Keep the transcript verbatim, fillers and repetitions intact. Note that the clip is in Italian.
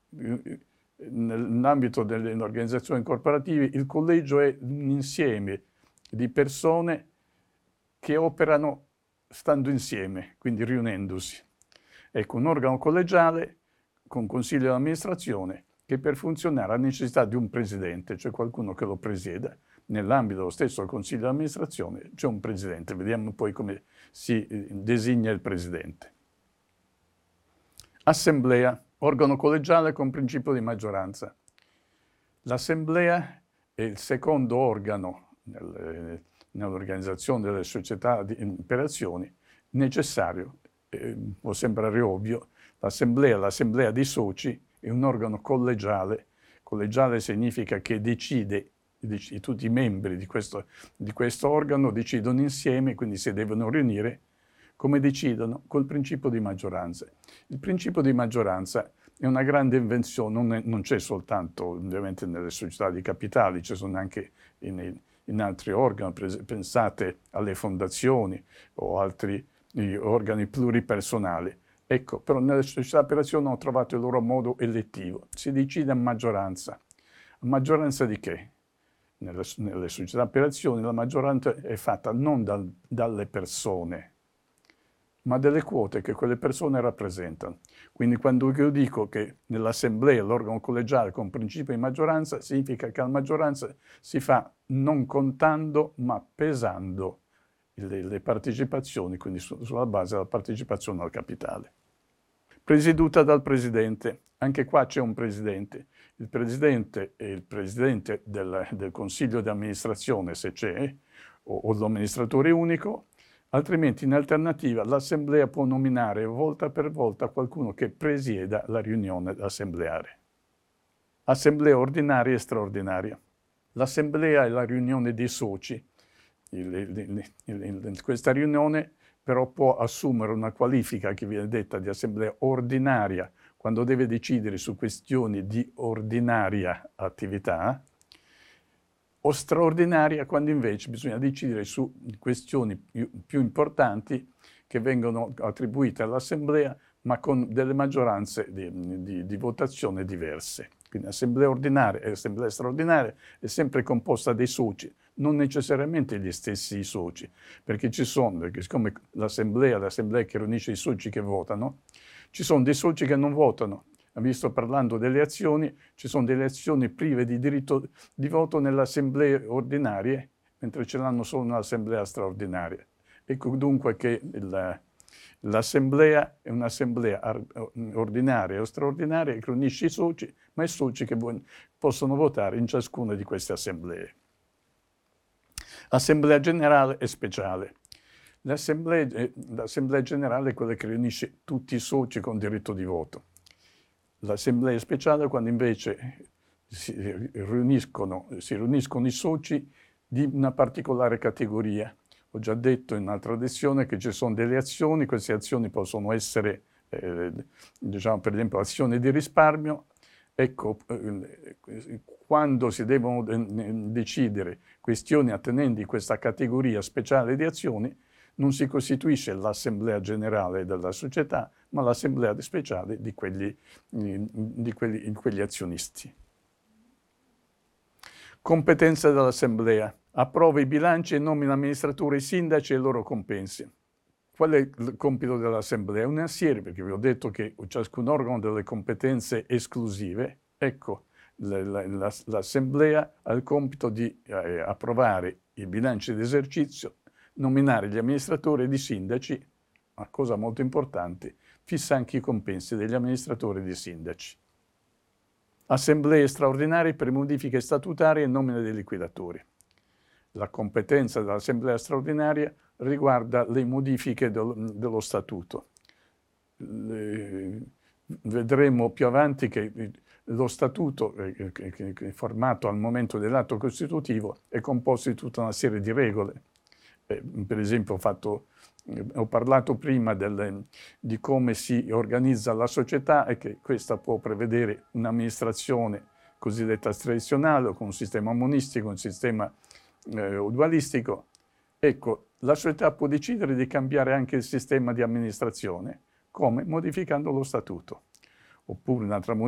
nell'ambito delle organizzazioni corporative il collegio è un insieme di persone che operano stando insieme, quindi riunendosi. Ecco, un organo collegiale con consiglio di amministrazione che per funzionare ha necessità di un presidente, cioè qualcuno che lo presieda. Nell'ambito dello stesso consiglio di amministrazione c'è un presidente. Vediamo poi come si designa il presidente. Assemblea, organo collegiale con principio di maggioranza. L'assemblea è il secondo organo nel, nell'organizzazione delle società di, per azioni necessario, eh, può sembrare ovvio, l'assemblea, l'assemblea dei soci è un organo collegiale. Collegiale significa che decide, decide tutti i membri di questo, di questo organo decidono insieme, quindi si devono riunire. Come decidono? Col principio di maggioranza. Il principio di maggioranza è una grande invenzione, non, è, non c'è soltanto ovviamente nelle società di capitali, ci sono anche in, in altri organi, pensate alle fondazioni o altri organi pluripersonali. Ecco, però nelle società per azione hanno trovato il loro modo elettivo. Si decide a maggioranza. A maggioranza di che? Nelle, nelle società per azione la maggioranza è fatta non dal, dalle persone, ma delle quote che quelle persone rappresentano. Quindi quando io dico che nell'assemblea, l'organo collegiale con principio di maggioranza, significa che la maggioranza si fa non contando, ma pesando le, le partecipazioni, quindi su, sulla base della partecipazione al capitale. Presieduta dal presidente. Anche qua c'è un presidente. Il presidente è il presidente del, del consiglio di amministrazione, se c'è, o, o l'amministratore unico. Altrimenti, in alternativa, l'assemblea può nominare volta per volta qualcuno che presieda la riunione assembleare. Assemblea ordinaria e straordinaria. L'assemblea è la riunione dei soci. Il, il, il, il, questa riunione però può assumere una qualifica che viene detta di assemblea ordinaria quando deve decidere su questioni di ordinaria attività, o straordinaria quando invece bisogna decidere su questioni più, più importanti che vengono attribuite all'assemblea ma con delle maggioranze di, di, di votazione diverse. Quindi assemblea ordinaria e assemblea straordinaria è sempre composta dai soci, non necessariamente gli stessi soci, perché ci sono, perché siccome l'assemblea, l'assemblea che riunisce i soci che votano, ci sono dei soci che non votano. Visto parlando delle azioni, ci sono delle azioni prive di diritto di voto nelle assemblee ordinarie, mentre ce l'hanno solo nell'assemblea straordinaria. Ecco dunque che l'assemblea è un'assemblea ordinaria o straordinaria che riunisce i soci, ma i soci che possono votare in ciascuna di queste assemblee. Assemblea generale e speciale. L'assemblea, l'assemblea generale è quella che riunisce tutti i soci con diritto di voto. L'assemblea speciale è quando invece si riuniscono, si riuniscono i soci di una particolare categoria. Ho già detto in un'altra lezione che ci sono delle azioni, queste azioni possono essere, eh, diciamo per esempio, azioni di risparmio. Ecco, eh, quando si devono decidere questioni attenenti a questa categoria speciale di azioni, non si costituisce l'assemblea generale della società, ma l'assemblea speciale di quegli, di quegli, di quegli azionisti. Competenza dell'assemblea. Approva i bilanci e nomina amministratori e sindaci e i loro compensi. Qual è il compito dell'assemblea? È una serie, perché vi ho detto che ciascun organo ha delle competenze esclusive. Ecco, l'assemblea ha il compito di eh, approvare i bilanci d'esercizio, nominare gli amministratori ed i sindaci, una cosa molto importante, fissa anche i compensi degli amministratori e dei sindaci. Assemblee straordinarie per modifiche statutarie e nomine dei liquidatori. La competenza dell'assemblea straordinaria riguarda le modifiche del, dello statuto. Le, vedremo più avanti che lo statuto, eh, che, che è formato al momento dell'atto costitutivo, è composto di tutta una serie di regole. Eh, per esempio ho, fatto, eh, ho parlato prima del, di come si organizza la società e che questa può prevedere un'amministrazione cosiddetta tradizionale, con un sistema monistico, un sistema eh, dualistico. Ecco, la società può decidere di cambiare anche il sistema di amministrazione, come? Modificando lo statuto. Oppure un'altra